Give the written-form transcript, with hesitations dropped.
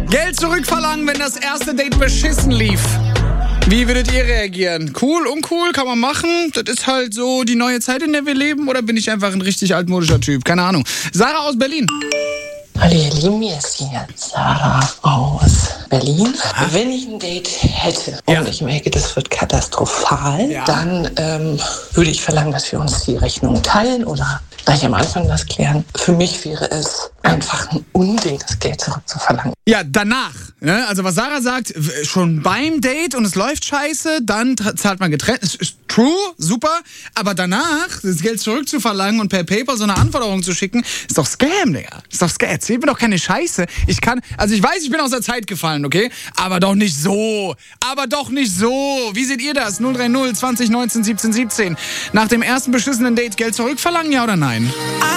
Geld zurückverlangen, wenn das erste Date beschissen lief. Wie würdet ihr reagieren? Cool, uncool, kann man machen? Das ist halt so die neue Zeit, in der wir leben. Oder bin ich einfach ein richtig altmodischer Typ? Keine Ahnung. Sarah aus Berlin. Hallo ihr Lieben, hier ist die Sarah aus Berlin. Wenn ich ein Date hätte und ich merke, das wird katastrophal, dann würde ich verlangen, dass wir uns die Rechnung teilen oder gleich am Anfang das klären. Für mich wäre es einfach ein Unding, das Geld zurückzuverlangen. Ja, danach. Ne? Also was Sarah sagt, schon beim Date und es läuft scheiße, dann zahlt man getrennt. Ist true, super. Aber danach das Geld zurückzuverlangen und per PayPal so eine Anforderung zu schicken, ist doch Scam, Digga. Ist doch Scam. Erzählt mir doch keine Scheiße. Ich weiß, ich bin aus der Zeit gefallen, okay? Aber doch nicht so. Wie seht ihr das? 030 20 19 17 17. Nach dem ersten beschissenen Date Geld zurückverlangen, ja oder nein?